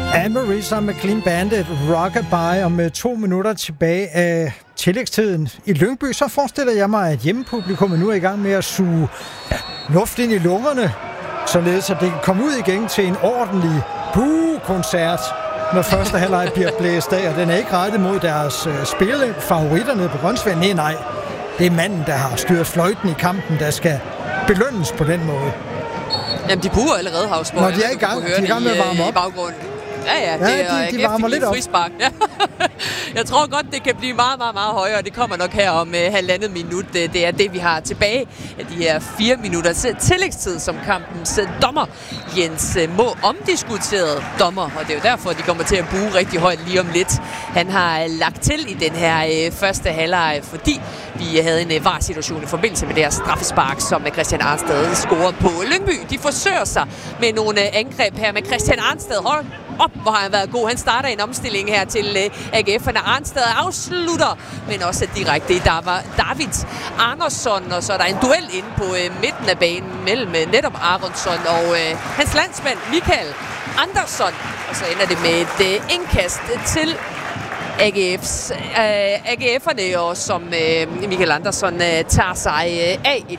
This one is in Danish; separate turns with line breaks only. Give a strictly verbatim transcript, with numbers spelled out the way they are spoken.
Anne-Marie sammen med Clean Bandit, Rockabye, og med to minutter tilbage af tillægstiden i Lyngby, så forestiller jeg mig, at hjemmepublikum nu er i gang med at suge ja, luft ind i lungerne, således at det kan komme ud igen til en ordentlig boo-koncert, når første halvleg bliver blæst af, og den er ikke rettet mod deres uh, spillefavoritter nede på Grønsvær. Nej, nej. Det er manden, der har styret fløjten i kampen, der skal belønnes på den måde.
Jamen, de buer allerede, Havsborg.
Når de er i gang, de er i gang med at varme op.
I baggrunden. Ja, ja, det
ja,
er
de, de varmer lidt op.
Frispark. Ja. Jeg tror godt, det kan blive meget, meget, meget højere. Det kommer nok her om uh, halvandet minut. Det er det, vi har tilbage af de her fire minutters tillægstid, som kampens dommer Jens Må omdiskuteret dommer. Og det er jo derfor, de kommer til at buge rigtig højt lige om lidt. Han har lagt til i den her uh, første halvleg, fordi vi havde en uh, var-situation i forbindelse med det her straffespark, som Christian Arnsted scorede på Lyngby. De forsøger sig med nogle uh, angreb her med Christian Arnsted. Hold op, hvor har han været god. Han starter en omstilling her til uh, A G F'erne. Arnsted afslutter, men også direkte. Der var David Andersson, og så er der en duel inde på uh, midten af banen mellem uh, netop Aronsson og uh, hans landsmand Michael Andersson. Og så ender det med et uh, indkast til A G F's, uh, A G F'erne, og som uh, Michael Andersson uh, tager sig uh, af